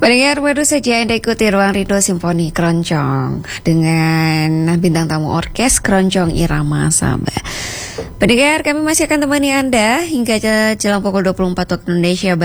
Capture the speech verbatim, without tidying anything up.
Pendengar, baru saja Anda ikuti Ruang Rindu Simfoni Keroncong dengan bintang tamu orkes Keroncong Irama Samba. Pendengar, kami masih akan temani Anda hingga jelang pukul dua puluh empat waktu Indonesia Barat.